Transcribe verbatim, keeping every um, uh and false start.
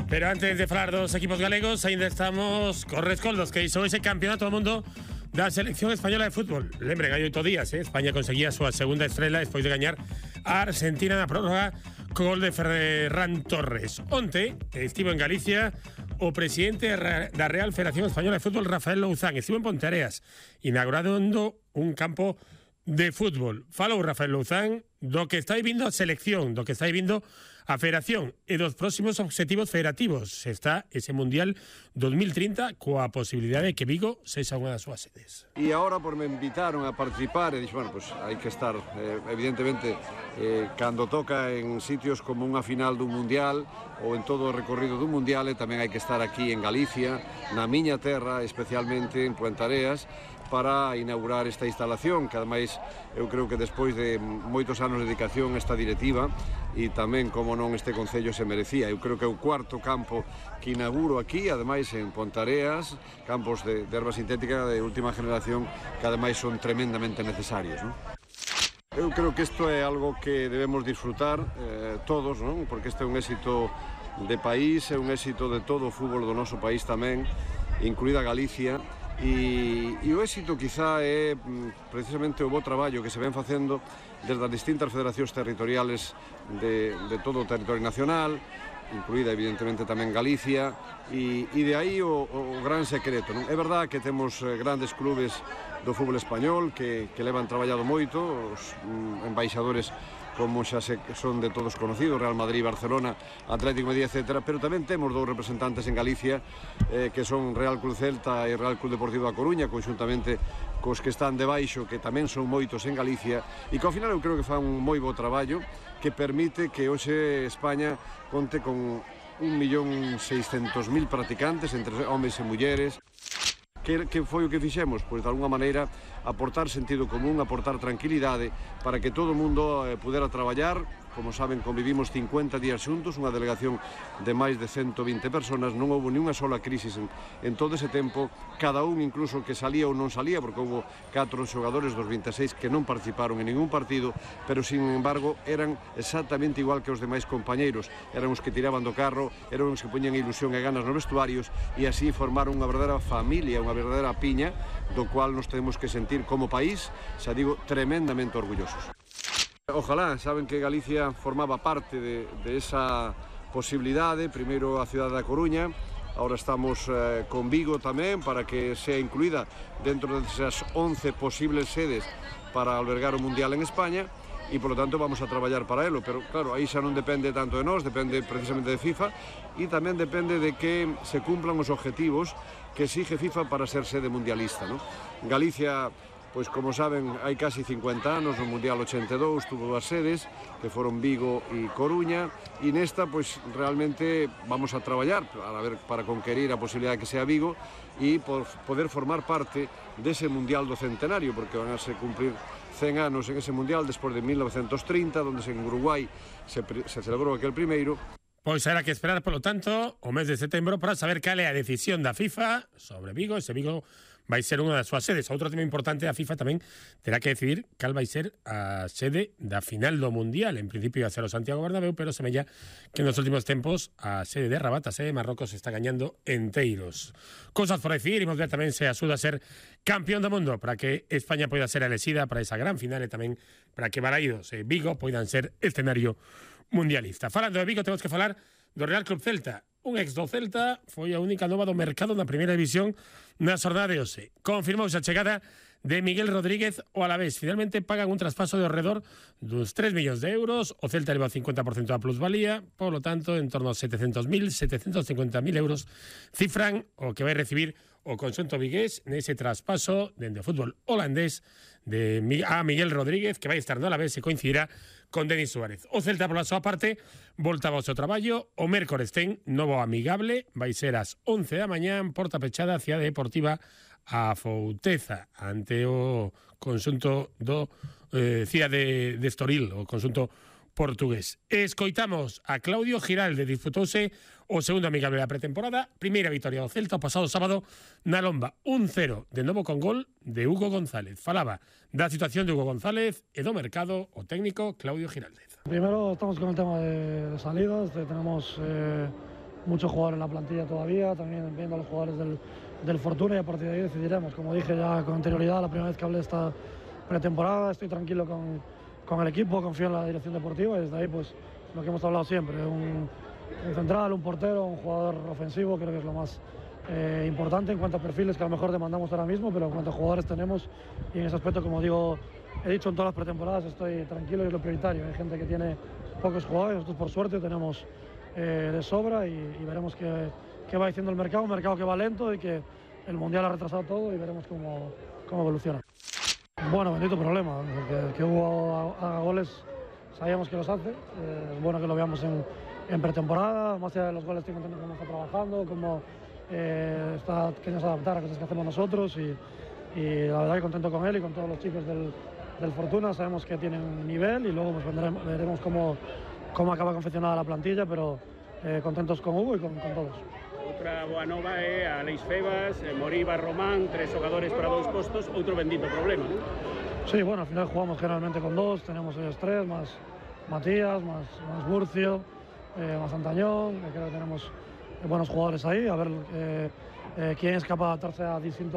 Pero antes de falar dos equipos galegos, ainda estamos con rescoldos que hizo ese campeonato do mundo da selección española de fútbol. Lembren, hai oito días, eh? España conseguía a súa segunda estrela despois de gañar a Argentina na prórroga co gol de Ferran Torres. Onte estivo en Galicia o presidente da Real Federación Española de Fútbol, Rafael Louzán. Estivo en Ponteareas inaugurando un campo de fútbol. Falou Rafael Louzán do que está vivindo a selección, do que está vivindo a federación e dos próximos objetivos federativos. Está ese Mundial dos mil trinta coa posibilidade de que Vigo sexa unha das súas sedes. E agora por me invitaron a participar e dixo, bueno, pues hai que estar eh, evidentemente eh, cando toca en sitios como unha final dun Mundial ou en todo o recorrido dun Mundial, e tamén hai que estar aquí en Galicia, na miña terra, especialmente en Puentareas, para inaugurar esta instalación, que ademais eu creo que despois de moitos anos de dedicación esta directiva e tamén, como non, este Concello se merecía. Eu creo que é o cuarto campo que inauguro aquí, ademais en Pontareas, campos de, de erva sintética de última generación que ademais son tremendamente necesarios, non? Eu creo que isto é algo que debemos disfrutar eh, todos, non? Porque este é un éxito de país, é un éxito de todo o fútbol do noso país tamén, incluída Galicia. E, e o éxito quizá é precisamente o bo traballo que se ven facendo desde as distintas federacións territoriales de, de todo o territorio nacional, incluída evidentemente tamén Galicia, e, e de aí o, o gran secreto, non? É verdad que temos grandes clubes do fútbol español que, que levan traballado moito, os mm, embaixadores como xa se, son de todos conocidos, Real Madrid, Barcelona, Atlético de Madrid, etcétera, pero tamén temos dous representantes en Galicia eh, que son Real Club Celta e Real Club Deportivo da Coruña, conxuntamente cos que están debaixo, que tamén son moitos en Galicia, e que ao final eu creo que fan un moi bo traballo que permite que hoxe España conte con un millón seiscentos mil practicantes entre homes e mulleres. Que, que foi o que fixemos? Pois de alguna maneira aportar sentido común, aportar tranquilidade para que todo o mundo eh, pudera traballar. Como saben, convivimos cincuenta días xuntos, unha delegación de máis de ciento vinte personas, non houve ni unha sola crisis en, en todo ese tempo, cada un incluso que salía ou non salía, porque houve catro xogadores dos vinte e seis que non participaron en ningún partido, pero sin embargo eran exactamente igual que os demais compañeiros, eran os que tiraban do carro, eran os que poñían ilusión e ganas nos vestuarios, e así formaron unha verdadeira familia, unha verdadeira piña, do cual nos temos que sentir como país, xa digo, tremendamente orgullosos. Ojalá, saben que Galicia formaba parte de, de esa posibilidade, primeiro a cidade da Coruña, ahora estamos eh, con Vigo tamén, para que sea incluída dentro desas once posibles sedes para albergar o Mundial en España, e polo tanto vamos a traballar para elo, pero claro, aí xa non depende tanto de nós, depende precisamente de FIFA, e tamén depende de que se cumplan os objetivos que exige FIFA para ser sede mundialista, ¿no? Galicia, pois como saben, hai casi cincuenta anos, no Mundial ochenta e dous tuvo dúas sedes, que foron Vigo e Coruña, e nesta, pois realmente vamos a traballar para, ver, para conquerir a posibilidade de que sea Vigo e por poder formar parte dese Mundial do Centenario, porque van a se cumprir cen anos en ese Mundial despois de mil novecentos trinta, onde en Uruguai se, se celebrou aquel primeiro. Pois será que esperar, polo tanto, o mes de setembro para saber cal é a decisión da FIFA sobre Vigo. Ese Vigo vai ser unha das súas sedes. Outro tema importante, a FIFA tamén terá que decidir cal vai ser a sede da final do Mundial. En principio ia ser o Santiago Bernabéu, pero semella que nos últimos tempos a sede de Rabat, a sede de Marrocos, está gañando enteiros. Cousas por decir, imos ver tamén se axuda a ser campeón do mundo para que España poida ser elexida para esa gran final e tamén para que Balaídos e Vigo poidan ser escenario mundialista. Falando de Vigo, temos que falar do Real Club Celta. Un ex do Celta foi a única nova do mercado na primeira división na xornada de hoxe. Confirmouse a chegada de Miguel Rodríguez ao Alavés. Finalmente pagan un traspaso de ao redor dos tres millóns de euros. O Celta leva o cincuenta por cento da plusvalía, polo tanto, en torno aos setecentos mil, setecentos cincuenta mil euros cifran o que vai recibir o conxunto vigués nese traspaso dende o fútbol holandés de a Miguel Rodríguez, que vai estar no Alavés e coincidirá con Denis Suárez. O Celta, pola súa parte, voltaba ao seu traballo. O mércores ten novo amigable, vai ser ás once da mañá, porta pechada, Cidade Deportiva a Fouteza, ante o conxunto do eh, Cidade de Estoril, o conxunto portugués. Escoitamos a Claudio Giralde, disputouse o segundo amigable da pretemporada, primeira vitoria do Celta o pasado sábado na Lomba, un cero, de novo con gol de Hugo González. Falaba da situación de Hugo González e do mercado o técnico Claudio Giralde. Primero estamos con el tema de, de salidas, de, tenemos eh, muchos jugadores en la plantilla todavía, también viendo a los jugadores del, del Fortuna, y a partir de ahí decidiremos. Como dije ya con anterioridad, la primera vez que hablé esta pretemporada, estoy tranquilo con, con el equipo, confío en la dirección deportiva, y desde ahí pues lo que hemos hablado siempre, un, un central, un portero, un jugador ofensivo, creo que es lo más eh, importante en cuanto a perfiles que a lo mejor demandamos ahora mismo, pero en cuanto a jugadores tenemos, y en ese aspecto, como digo, he dicho en todas las pretemporadas, estoy tranquilo y es lo prioritario. Hay gente que tiene pocos jugadores, nosotros por suerte tenemos eh, de sobra, y, y veremos qué, qué va diciendo el mercado, un mercado que va lento y que el Mundial ha retrasado todo, y veremos cómo, cómo evoluciona. Bueno, bendito problema, que, que Hugo haga goles, sabíamos que los hace, eh, es bueno que lo veamos en, en pretemporada, más allá de los goles estoy contento cómo está trabajando, cómo eh, está queriendo adaptar a cosas que hacemos nosotros, y, y la verdad que contento con él y con todos los chicos del, del Fortuna, sabemos que tienen nivel, y luego pues vendremos, veremos cómo, cómo acaba confeccionada la plantilla, pero eh, contentos con Hugo y con, con todos. Outra boa nova é Aleix Febas, Moriba, Román, tres xogadores para dous postos, outro bendito problema, non? Sí, bueno, al final jugamos generalmente con dos, tenemos ellos tres, más Matías, más, más Murcio, eh, más Antañón, creo que tenemos buenos jugadores ahí, a ver eh, eh, quién es capaz de adaptarse a distintos